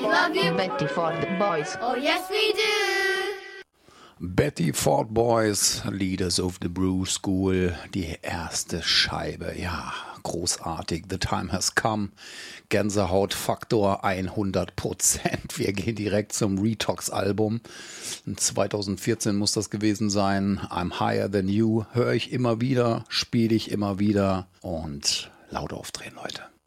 love you. Betty Ford Boys. Oh yes we do. Betty Ford Boys, Leaders of the Brew School, die erste Scheibe, ja, großartig, The Time Has Come, Gänsehautfaktor 100%, wir gehen direkt zum Retox-Album, 2014 muss das gewesen sein, I'm Higher Than You, höre ich immer wieder, spiele ich immer wieder und laut aufdrehen, Leute.